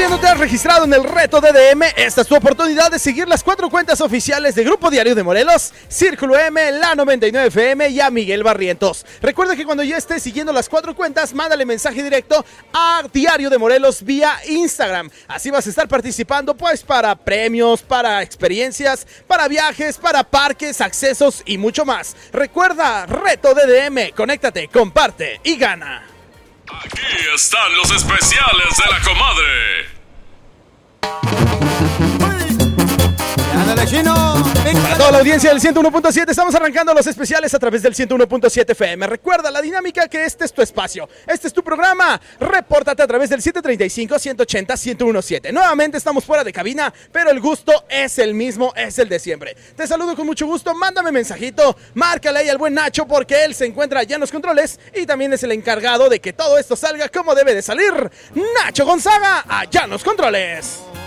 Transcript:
¿Todavía no te has registrado en el reto DDM? Esta es tu oportunidad de seguir las 4 cuentas oficiales de Grupo Diario de Morelos, Círculo M, La 99 FM y a Miguel Barrientos. Recuerda que cuando ya estés siguiendo las 4 cuentas, mándale mensaje directo a Diario de Morelos vía Instagram. Así vas a estar participando pues para premios, para experiencias, para viajes, para parques, accesos y mucho más. Recuerda, reto DDM, conéctate, comparte y gana. Aquí están los especiales de la comadre. ¡Ándale, chino! Para toda la audiencia del 101.7, estamos arrancando los especiales a través del 101.7 FM. Recuerda la dinámica que este es tu espacio, este es tu programa. Repórtate a través del 735-180-1017. Nuevamente estamos fuera de cabina, pero el gusto es el mismo, es el de siempre. Te saludo con mucho gusto, mándame mensajito, márcale ahí al buen Nacho porque él se encuentra allá en los controles y también es el encargado de que todo esto salga como debe de salir. Nacho Gonzaga, allá en los controles.